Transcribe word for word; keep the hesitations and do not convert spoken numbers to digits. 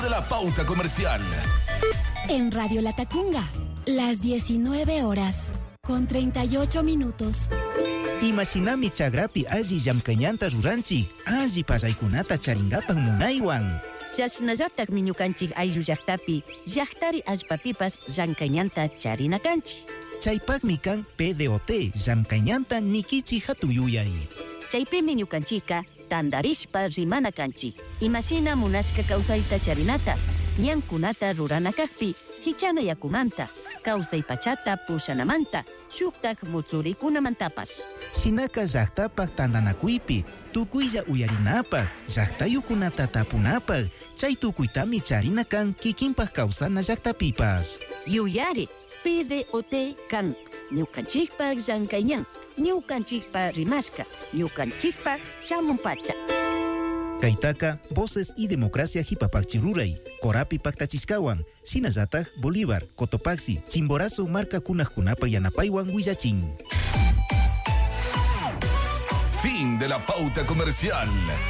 de la pauta comercial. En Radio Latacunga, las diecinueve horas, con treinta y ocho minutos. Imaginami chagrapi alli llamkañanta ruranchi, alli pasaykunata charingapan munaywan. Chasnallatak miñukanchik ayllu llaqtapi, llaqtari allpapipas llamkañanta charina kanchik. Chaypakmi kan P D O T llamkañanta nikichi hatuyuyay. Chaypi miñukanchika tandarishpa rimana kanchik. Imashina munashka kawsayta charinata, ñankunata rurana kaqpi, hichana yakumanta, kawsay pachata pushanamanta, shuktak mutsuricunamantapas. Sinaka llaqtapak tandanakuypi, tukuylla uyarinapak, llaqtayukunata tapunapak, chay tukuytami charina kan kikinpak kawsana llaqtapipas. Yuyari, P D O T kan, ñukanchikpak llankayñan, ñukanchikpak rimashka, ñukanchikpak shamunpacha. Kaitaka, Voces y Democracia Hipapachi Ruray, Corapi Pactachiscawan, Sinayataj, Bolívar, Cotopaxi, Chimborazo, Marca Kunajkunapa Yanapaiwan, Huillachín. Fin de la pauta comercial.